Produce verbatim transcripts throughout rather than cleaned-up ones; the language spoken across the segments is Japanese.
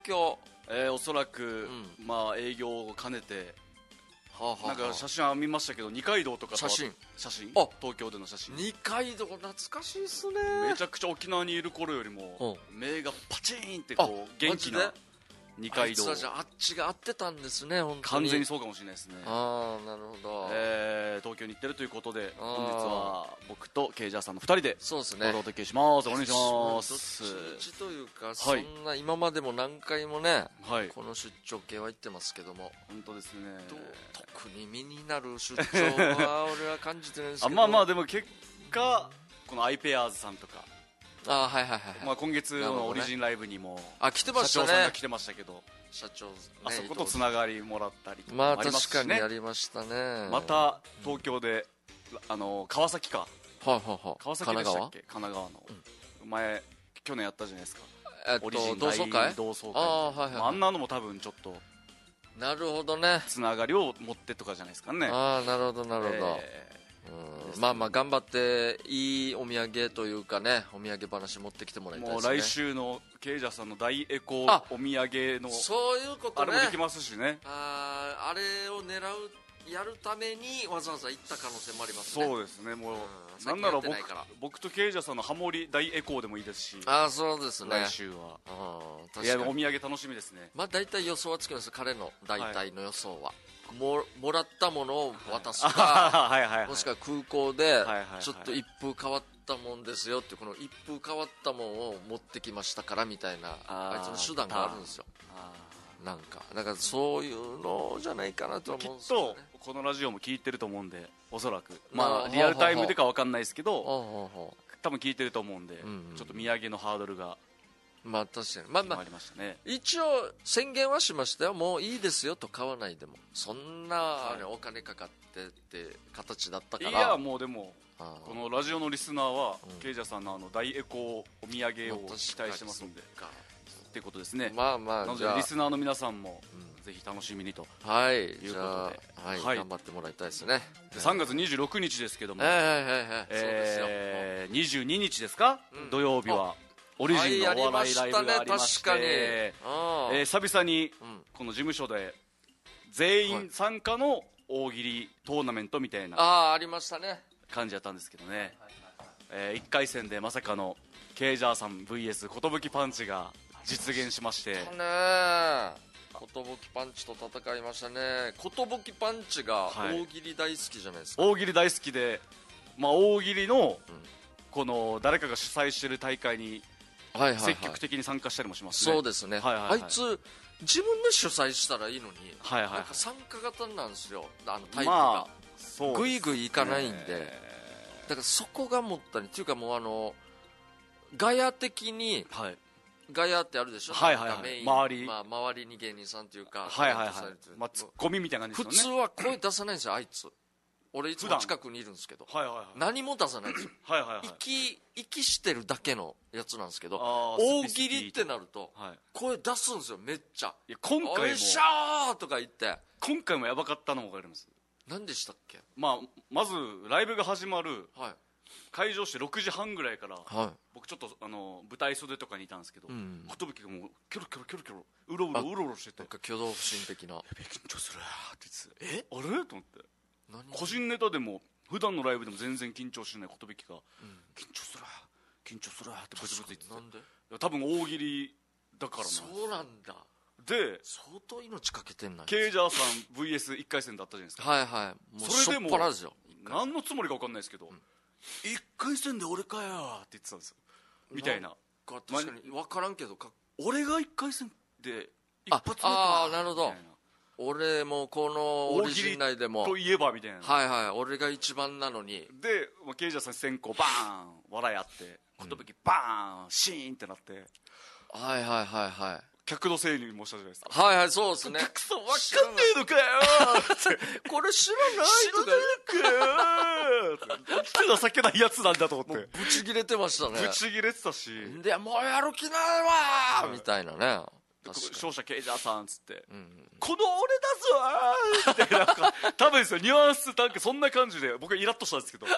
今日、 えー、おそらく、 うん、 まあ営業を兼ねて、 はあはあはあ、 なんか写真は見ましたけど、二階堂とかと写真写真あ東京での写真、 二階堂懐かしいっすね。 めちゃくちゃ沖縄にいる頃よりも目がパチーンってこう元気マジな二階堂、 あいつはじゃああっちが合ってたんですね。本当に完全にそうかもしれないですね。 ああなるほど、 えー、東京に行ってるということで、 あー本日は僕とケイジャーさんのふたりでそうですね。 お届けします。お願いしますどっちみちというか、 はいそんな今までも何回もね、 はい、 この出張系は行ってますけども、 本当ですね。 どう特に身になる出張は俺は感じてるんですけどあまあまあでも結果このアイペアーズさんとか、 あはいはいはい、はい、 まあ、今月のオリジンライブにも、 あ来てましたね、 社長さんが来てましたけど、 社長、ね、 あそことつながりもらったりとかまあもありますしね。 確かにやりましたね。 また東京で、あの川崎か、 はいはいはい、 川崎でしたっけ、神奈川の、うん、前去年やったじゃないですか、 えっと、 オリジン同窓会同窓会、 あ,、はいはいはい、 あんなのも多分ちょっとなるほどね、 つながりを持ってとかじゃないですかね。 ああなるほどなるほど、 えーうん、まあまあ頑張っていいお土産というかね、お土産話持ってきてもらいたいですね。 もう来週のケイジャーさんの大エコあお土産のそういうことね、 あれもできますしね。 ああれを狙うやるためにわざわざ行った可能性もありますね。 そうですね、もう、 うん、 なんなら僕さっきやってないから僕とケイジャーさんのハモリ大エコーでもいいですし、 ああそうですね、 来週はあ確いやかにお土産楽しみですね。 まあ大体予想はつきます、彼の大体の予想は、も, もらったものを渡すか、 はいはいはい、 もしくは空港ではいはいはいちょっと一風変わったもんですよって、この一風変わったもんを持ってきましたからみたいな、 あーあいつの手段があるんですよ。 あなんかだからそういうのじゃないかなとはきっ思うんですけどとね。 このラジオも聞いてると思うんで、おそらくまあまあリアルタイムでかわかんないですけど、 ほうほうほ多分聞いてると思うんで、 うんうんちょっと土産のハードルがう、まあ確かにまあまあ決まりましたね。 一応宣言はしましたよ、もういいですよと、買わないでもそんな、ね、お金かかってって形だったから、 いやもうでもあーこのラジオのリスナーは、 うんケイジャーさんのあの大エコお土産を期待してますんで、 まあっていうことですね。 まあまなのであじゃあリスナーの皆さんも、 うんぜひ楽しみにと。 はいいうことでじゃあ、はいはい頑張ってもらいたいですね。 でさんがつにじゅうろくにちですけども、 はいはいはいはい、そうですよ、 えー、にじゅうににちですか、 うん土曜日はオリジンのお笑いライブがありまして、 はいやりましたね確かにえー久々にうんこの事務所で全員参加の大喜利トーナメントみたいなああありましたね。 感じだったんですけどね、えー、いっかい戦でまさかのケイジャーさん ブイエス 寿パンチが実現しまして、 ねえ寿パンチと戦いましたね。寿パンチが大喜利大好きじゃないですか、 大喜利大好きで、まあ、大喜利のうんこの誰かが主催している大会にはいはいはい、 積極的に参加したりもしますね。 そうですね、 はいはいはいあいつ自分で主催したらいいのに、 はいはいはいなんか参加型なんですよ、あのタイプが、 まあそうぐいぐいいかないんで、 えだからそこがもったいないっていうか、もうあのガヤ的にーはいガヤってあるでしょ、 はいはいはいなんかメイン周りまあ、周りに芸人さんというか、 はいはいはいタレントさんという、 まあ、ツッコミみたいな感じ普ですよね。 通は声出さないんですよ、あいつ。俺いつ普段も近くにいるんですけど、 はいはいはい何も出さないんですよ。 はいはいはい息息してるだけのやつなんですけど、 あー大スピスピ喜利ってなるとはい声出すんですよ、めっちゃ。 いや今回もおいしゃーとか言って。 今回もやばかったのも分かります。 何でしたっけ。 まあまずライブが始まるはい会場してろくじはんぐらいからは僕ちょっとあの舞台袖とかにいたんですけど、 い、うん、 寿がもうキョロキョロキョロキョロうろうろあうろうろしててなんか挙動不審的な。 やべえ緊張するって言ってて、えあれと思って、 何個人ネタでも普段のライブでも全然緊張しない寿が、緊張する緊張するってブツブツ言ってて、 なんでいや多分大喜利だからなんです。 そうなんだ、 で相当命かけてんな。 ケイジャーさん ブイエスいっかい戦だったじゃないですか。 はいはい、もうそれでもしょっぱなですよ。 何のつもりか分かんないですけど、いっかい戦で俺かよって言ってたんですよみたいな。 か確かに分からんけどか俺がいっかい戦で一あ発目かあーなるほどみたいな俺もこのオリジン内でもといえばみたいな。 はいはい、俺が一番なのに。 で、まあ、ケイジャーさん先行バーン笑いあって寿バーンシーンってなってはいはいはいはい客のせいにもしたじゃないですか。 はいはい、そうですね。 くそ分かんねえのかよってこれ知らないとか知らねえのかよってなんて情けないやつなんだと思ってブチギレてましたね。 ぶち切れてたし、 でもうやる気ないわーみたいなね。確かに勝者ケイジャーさんっつって、 うんこの俺だぞーってなんか多分ですよニュアンスなんかそんな感じで僕はイラッとしたんですけどこの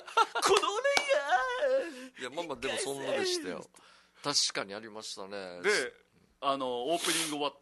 いやまあまあでもそんなでしたよ。確かにありましたね。 俺やーであのオープニング終わっ